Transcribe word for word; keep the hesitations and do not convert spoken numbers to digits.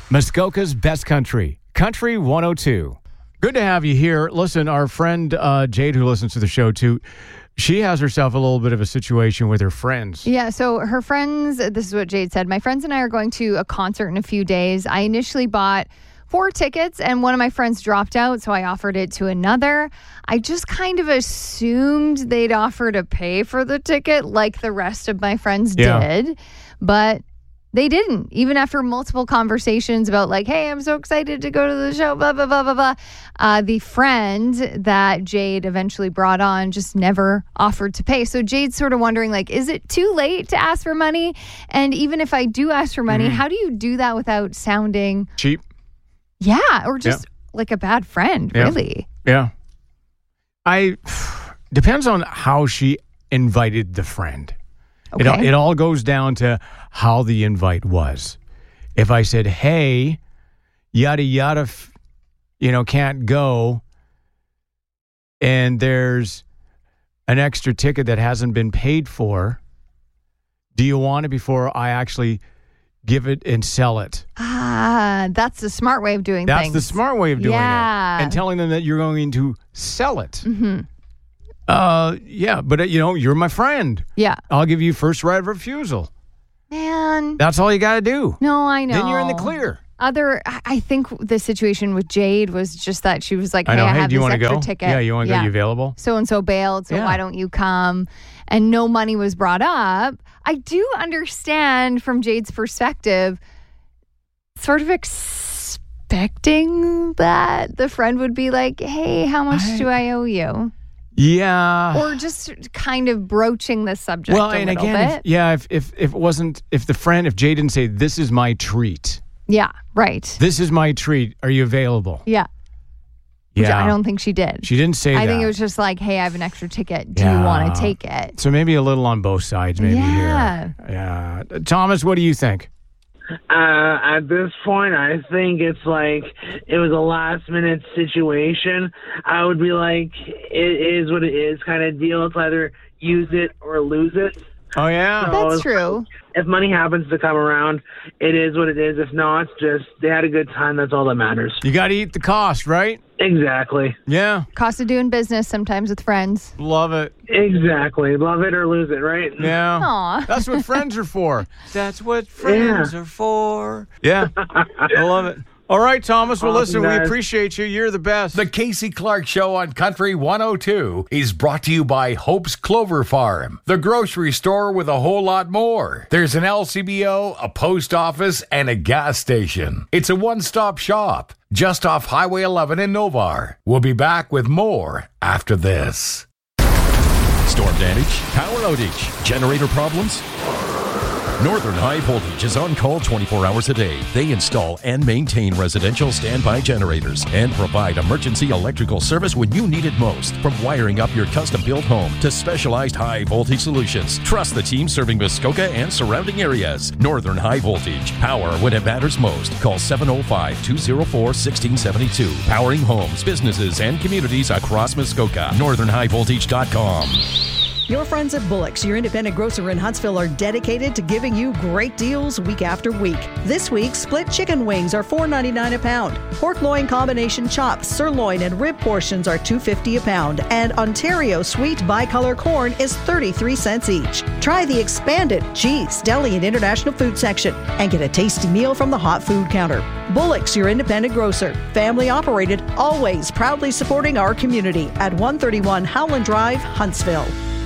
Muskoka's best country, Country one oh two. Good to have you here. Listen, our friend uh, Jade, who listens to the show too, she has herself a little bit of a situation with her friends. Yeah, so her friends, this is what Jade said. My friends and I are going to a concert in a few days. I initially bought four tickets and one of my friends dropped out, so I offered it to another. I just kind of assumed they'd offer to pay for the ticket like the rest of my friends Yeah. did, but they didn't, even after multiple conversations about like, hey, I'm so excited to go to the show, blah, blah, blah, blah, blah. Uh, the friend that Jade eventually brought on just never offered to pay. So Jade's sort of wondering, like, is it too late to ask for money? And even if I do ask for money, Mm-hmm. how do you do that without sounding, Cheap? yeah, or just like a bad friend, Yeah. really? Yeah. I depends on how she invited the friend. It, all- Okay. it all goes down to how the invite was. If I said, hey, yada, yada, f- you know, can't go, and there's an extra ticket that hasn't been paid for, do you want it before I actually give it and sell it? Ah, that's the smart way of doing That's things. the smart way of doing Yeah. it. And telling them that you're going to sell it. Mm-hmm. Uh, yeah, but, uh, you know, you're my friend. Yeah. I'll give you first right of refusal. Man. That's all you got to do. No, I know. Then you're in the clear. Other, I I think the situation with Jade was just that she was like, hey, I know. I Hey, have do you this want to extra go? ticket. Yeah, you want to go? You available? So-and-so bailed, so Yeah. why don't you come? And no money was brought up. I do understand from Jade's perspective, sort of expecting that the friend would be like, hey, how much I- do I owe you? Yeah. Or just kind of broaching the subject well, a and little again, bit. if, yeah, if, if if it wasn't, if the friend, if Jay didn't say, this is my treat, Yeah, right. this is my treat, are you available? Yeah. Which Yeah. I don't think she did. She didn't say I that. think it was just like, hey, I have an extra ticket. Do Yeah. you want to take it? So maybe a little on both sides, maybe Yeah. here. Yeah. Thomas, what do you think? Uh, at this point, I think it's like it was a last minute situation. I would be like, it is what it is kind of deal. It's either use it or lose it. Oh, yeah? So That's true. If money happens to come around, it is what it is. If not, just they had a good time. That's all that matters. You got to eat the cost, right? Exactly. Yeah. Cost of doing business sometimes with friends. Love it. Exactly. Love it or lose it, right? Yeah. Aw. That's what friends are for. That's what friends Yeah. are for. Yeah. I love it. All right, Thomas. Well, Awesome, listen, we guys. appreciate you. You're the best. The Casey Clark Show on Country one oh two is brought to you by Hope's Clover Farm, the grocery store with a whole lot more. There's an L C B O, a post office, and a gas station. It's a one-stop shop just off Highway eleven in Novar. We'll be back with more after this. Storm damage, power outage, generator problems. Northern High Voltage is on call twenty-four hours a day. They install and maintain residential standby generators and provide emergency electrical service when you need it most. From wiring up your custom-built home to specialized high-voltage solutions, trust the team serving Muskoka and surrounding areas. Northern High Voltage. Power when it matters most. Call seven oh five, two oh four, one six seven two. Powering homes, businesses, and communities across Muskoka. northern high voltage dot com. Your friends at Bullock's, your independent grocer in Huntsville, are dedicated to giving you great deals week after week. This week, split chicken wings are four ninety-nine a pound. Pork loin combination chops, sirloin, and rib portions are two fifty a pound. And Ontario sweet bicolor corn is thirty-three cents each. Try the expanded cheese, deli, and international food section and get a tasty meal from the hot food counter. Bullock's, your independent grocer. Family operated, always proudly supporting our community at one thirty-one Howland Drive, Huntsville.